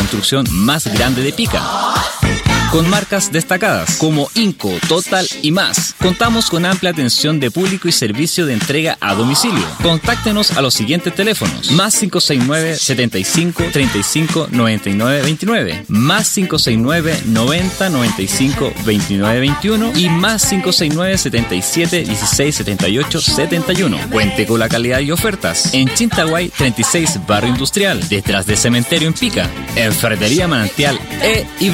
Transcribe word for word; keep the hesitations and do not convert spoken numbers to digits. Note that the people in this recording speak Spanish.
construcción más grande de Pica, con marcas destacadas como Inco, Total y más. Contamos con amplia atención de público y servicio de entrega a domicilio. Contáctenos a los siguientes teléfonos: más cinco seis nueve, setenta y cinco, treinta y cinco, noventa y nueve veintinueve, más cinco seis nueve, noventa, noventa y cinco, veintinueve veintiuno y más cinco seis nueve, setenta y siete, dieciséis, setenta y ocho, setenta y uno. Cuente con la calidad y ofertas en Chintaguay treinta y seis, Barrio Industrial, detrás del cementerio en Pica, en Ferretería Manantial E y